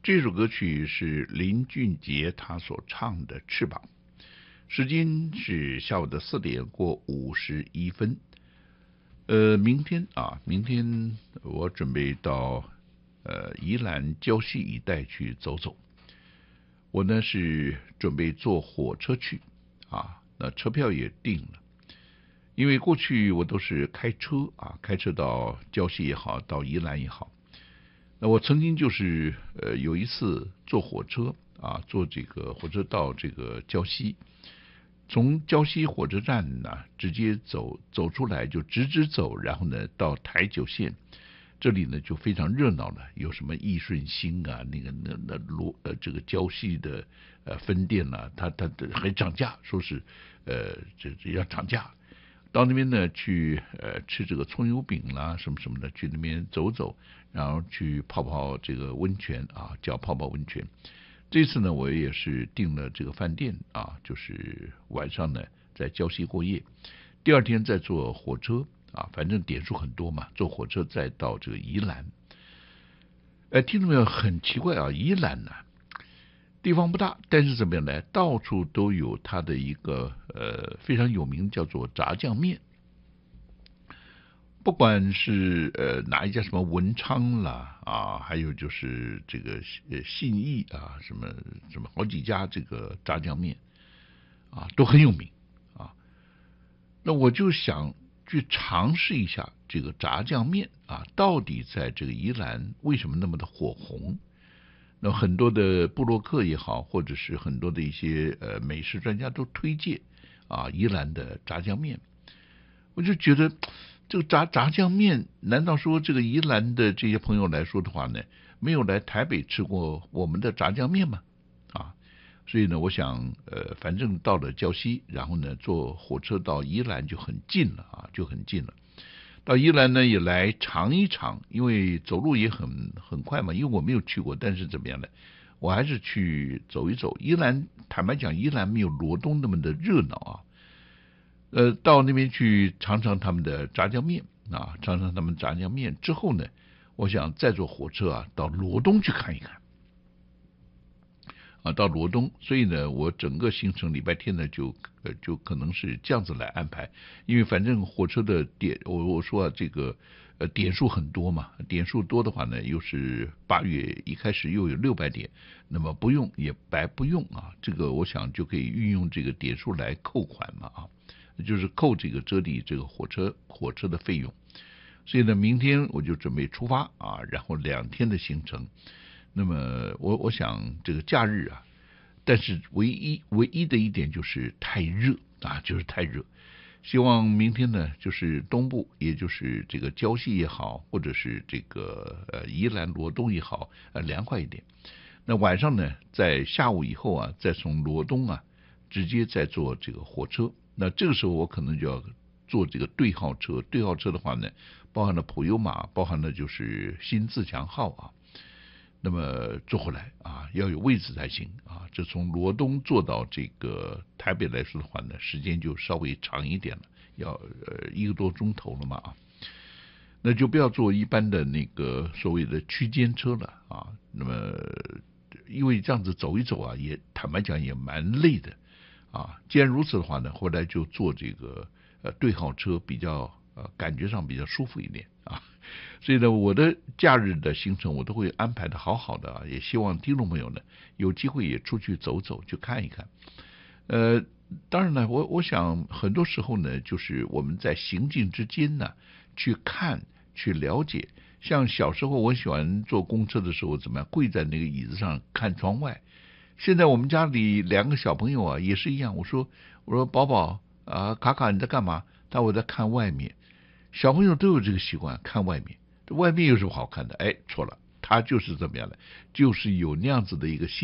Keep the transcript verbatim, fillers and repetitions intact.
这首歌曲是林俊杰他所唱的《翅膀》，时间是下午的四点过五十一分。呃，明天啊，明天我准备到呃宜兰礁溪一带去走走。我呢是准备坐火车去啊，那车票也订了。因为过去我都是开车啊，开车到礁溪也好，到宜兰也好。那我曾经就是呃有一次坐火车啊，坐这个火车到这个礁溪，从礁溪火车站呢直接走走出来就直直走，然后呢到台九线，这里呢就非常热闹了，有什么益顺兴啊，那个那那罗呃这个礁溪的呃分店啊，它它还涨价，说是呃这这要涨价。到那边呢，去呃吃这个葱油饼啦，什么什么的，去那边走走，然后去泡泡这个温泉啊，叫泡泡温泉。这次呢，我也是订了这个饭店啊，就是晚上呢在礁溪过夜，第二天再坐火车啊，反正点数很多嘛，坐火车再到这个宜兰。哎，听众朋友很奇怪啊，宜兰呢、啊？地方不大，但是怎么样呢？到处都有它的一个呃非常有名，叫做炸酱面。不管是呃哪一家什么文昌啦啊，还有就是这个呃信义啊，什么什么好几家这个炸酱面啊都很有名啊。那我就想去尝试一下这个炸酱面啊，到底在这个宜兰为什么那么的火红？那很多的部落客也好，或者是很多的一些呃美食专家都推荐啊宜兰的炸酱面，我就觉得这个炸炸酱面，难道说这个宜兰的这些朋友来说的话呢，没有来台北吃过我们的炸酱面吗？啊，所以呢，我想呃，反正到了礁溪，然后呢坐火车到宜兰就很近了啊，就很近了。到宜兰呢也来尝一尝，因为走路也很很快嘛，因为我没有去过，但是怎么样呢？我还是去走一走。宜兰坦白讲，宜兰没有罗东那么的热闹啊。呃，到那边去尝尝他们的炸酱面啊，尝尝他们炸酱面之后呢，我想再坐火车啊到罗东去看一看。啊，到罗东，所以呢，我整个行程礼拜天呢就呃就可能是这样子来安排，因为反正火车的点，我我说啊这个呃点数很多嘛，点数多的话呢，又是八月一开始又有六百点，那么不用也白不用啊，这个我想就可以运用这个点数来扣款嘛啊，就是扣这个折抵这个火车火车的费用，所以呢，明天我就准备出发啊，然后两天的行程。那么我我想这个假日啊，但是唯一唯一的一点就是太热啊，就是太热。希望明天呢，就是东部，也就是这个礁溪也好，或者是这个呃宜兰罗东也好，呃凉快一点。那晚上呢，在下午以后啊，再从罗东啊直接再坐这个火车。那这个时候我可能就要坐这个对号车，对号车的话呢，包含了普悠玛，包含了就是新自强号啊。那么坐回来啊，要有位置才行啊。这从罗东坐到这个台北来说的话呢，时间就稍微长一点了，要呃一个多钟头了嘛啊。那就不要坐一般的那个所谓的区间车了啊。那么因为这样子走一走啊，也坦白讲也蛮累的啊。既然如此的话呢，后来就坐这个呃对号车，比较呃感觉上比较舒服一点啊。所以呢，我的假日的行程我都会安排的好好的啊，也希望听众朋友呢有机会也出去走走，去看一看。呃，当然呢，我我想很多时候呢，就是我们在行进之间呢，去看、去了解。像小时候我喜欢坐公车的时候，怎么样，跪在那个椅子上看窗外。现在我们家里两个小朋友啊，也是一样。我说我说宝宝啊，卡卡你在干嘛？他我在看外面。小朋友都有这个习惯，看外面。外面有什么好看的？哎，错了，他就是怎么样的，就是有那样子的一个心。